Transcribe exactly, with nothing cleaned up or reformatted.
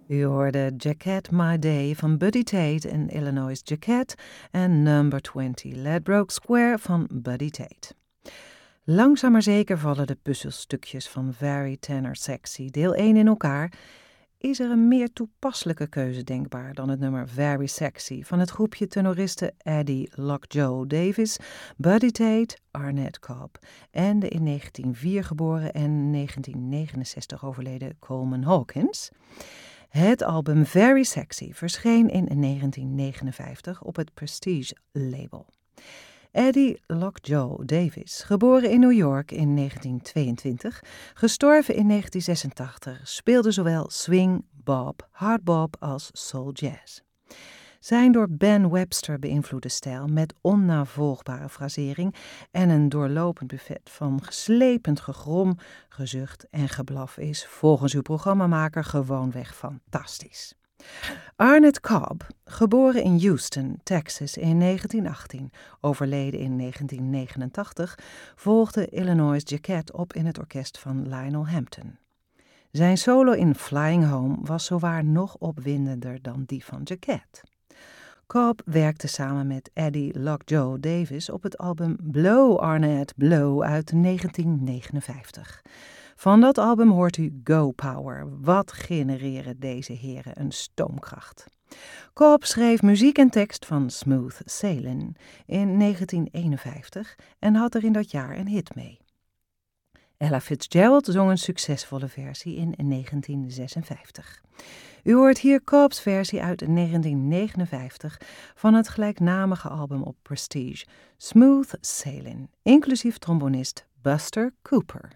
U hoorde Jacket My Day van Buddy Tate en Illinois Jacket en Number twintig Ladbroke Square van Buddy Tate. Langzaam maar zeker vallen de puzzelstukjes van Very Tenor Sexy deel één in elkaar. Is er een meer toepasselijke keuze denkbaar dan het nummer Very Sexy van het groepje tenoristen Eddie Lockjaw Davis, Buddy Tate, Arnett Cobb en de in negentien oh vier geboren en negentien negenenzestig overleden Coleman Hawkins? Het album Very Sexy verscheen in negentien negenenvijftig op het Prestige label. Eddie Lockjaw Davis, geboren in New York in negentien tweeëntwintig, gestorven in negentien zesentachtig, speelde zowel swing, bop, hardbop als soul jazz. Zijn door Ben Webster beïnvloede stijl met onnavolgbare frasering en een doorlopend buffet van geslepend gegrom, gezucht en geblaf is volgens uw programmamaker gewoonweg fantastisch. Arnett Cobb, geboren in Houston, Texas in negentien achttien, overleden in negentien negenentachtig, volgde Illinois Jacket op in het orkest van Lionel Hampton. Zijn solo in Flying Home was zowaar nog opwindender dan die van Jacket. Cobb werkte samen met Eddie Lockjaw Davis op het album Blow Arnett Blow uit negentien negenenvijftig. Van dat album hoort u Go Power. Wat genereren deze heren een stoomkracht. Cobb schreef muziek en tekst van Smooth Sailing in negentien eenenvijftig en had er in dat jaar een hit mee. Ella Fitzgerald zong een succesvolle versie in negentien zesenvijftig. U hoort hier Cobb's versie uit negentien negenenvijftig van het gelijknamige album op Prestige, Smooth Sailing, inclusief trombonist Buster Cooper.